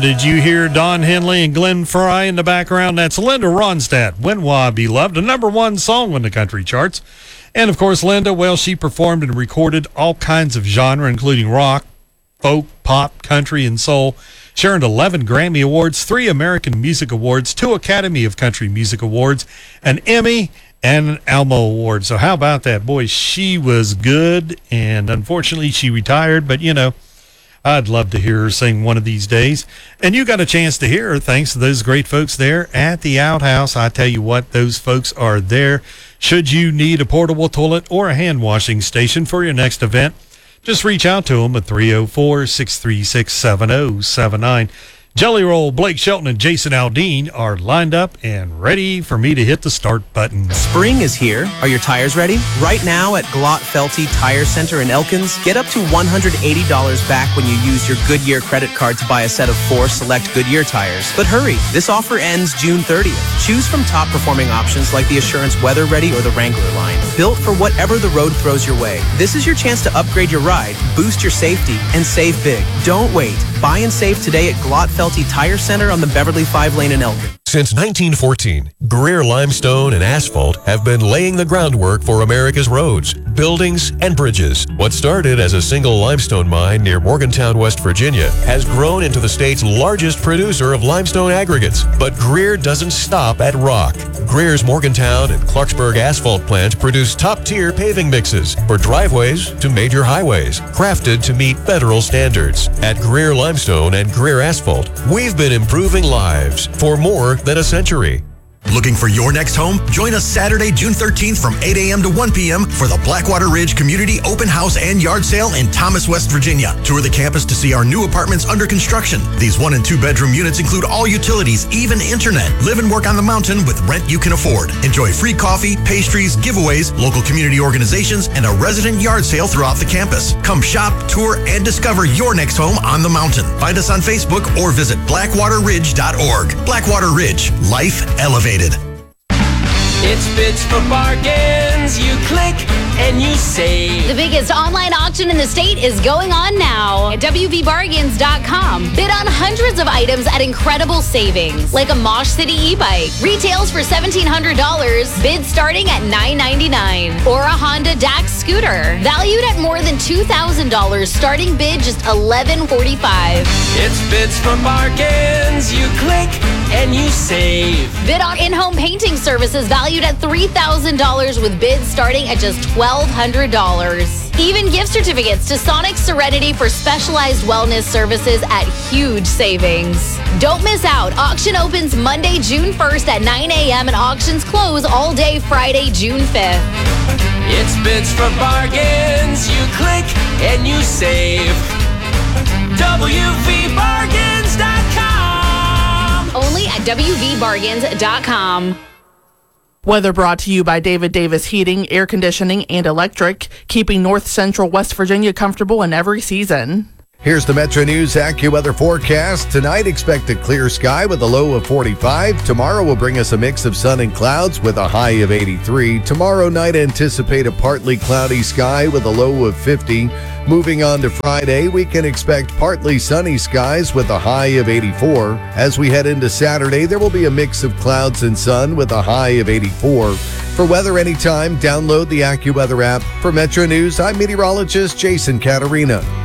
Did you hear Don Henley and Glenn Fry in the background? That's Linda Ronstadt, When Will I Be Loved, a number one song on the country charts. And, of course, Linda, well, she performed and recorded all kinds of genre, including rock, folk, pop, country, and soul. She earned 11 Grammy Awards, 3 American Music Awards, 2 Academy of Country Music Awards, an Emmy, and an Alma Award. So how about that? Boy, she was good, and unfortunately she retired, but, you know, I'd love to hear her sing one of these days. And you got a chance to hear her thanks to those great folks there at the Outhouse. I tell you what, those folks are there. Should you need a portable toilet or a hand washing station for your next event, just reach out to them at 304-636-7079. Jelly Roll, Blake Shelton, and Jason Aldean are lined up and ready for me to hit the start button. Spring is here. Are your tires ready? Right now at Glott Felty Tire Center in Elkins, get up to $180 back when you use your Goodyear credit card to buy a set of 4 select Goodyear tires. But hurry, this offer ends June 30th. Choose from top performing options like the Assurance Weather Ready or the Wrangler line. Built for whatever the road throws your way. This is your chance to upgrade your ride, boost your safety, and save big. Don't wait. Buy and save today at Glott Felty Tire Center on the Beverly 5 lane in Elkins. Since 1914, Greer Limestone and Asphalt have been laying the groundwork for America's roads, buildings, and bridges. What started as a single limestone mine near Morgantown, West Virginia, has grown into the state's largest producer of limestone aggregates. But Greer doesn't stop at rock. Greer's Morgantown and Clarksburg asphalt plants produce top-tier paving mixes for driveways to major highways, crafted to meet federal standards. At Greer Limestone and Greer Asphalt, we've been improving lives for more than a century. Looking for your next home? Join us Saturday, June 13th from 8 a.m. to 1 p.m. for the Blackwater Ridge Community Open House and Yard Sale in Thomas, West Virginia. Tour the campus to see our new apartments under construction. These 1- and 2-bedroom units include all utilities, even internet. Live and work on the mountain with rent you can afford. Enjoy free coffee, pastries, giveaways, local community organizations, and a resident yard sale throughout the campus. Come shop, tour, and discover your next home on the mountain. Find us on Facebook or visit blackwaterridge.org. Blackwater Ridge. Life elevated. It's Bids for Bargains. You click and you save. The biggest online auction in the state is going on now at WVBargains.com. Bid on hundreds of items at incredible savings, like a Mosh City e-bike. Retails for $1,700, bid starting at $999. Or a Honda Dax scooter, valued at more than $2,000, starting bid just $1,145. It's Bids for Bargains. You click and you save. Bid on in-home painting services valued at $3,000 with bids starting at just $1,200. Even gift certificates to Sonic Serenity for specialized wellness services at huge savings. Don't miss out. Auction opens Monday, June 1st at 9 a.m. and auctions close all day Friday, June 5th. It's Bids for Bargains. You click and you save. WVBargains.com. Only at WVBargains.com. Weather brought to you by David Davis Heating, Air Conditioning, and Electric, keeping North Central West Virginia comfortable in every season. Here's the Metro News AccuWeather forecast. Tonight, expect a clear sky with a low of 45. Tomorrow will bring us a mix of sun and clouds with a high of 83. Tomorrow night, anticipate a partly cloudy sky with a low of 50. Moving on to Friday, we can expect partly sunny skies with a high of 84. As we head into Saturday, there will be a mix of clouds and sun with a high of 84. For weather anytime, download the AccuWeather app. For Metro News, I'm meteorologist Jason Caterina.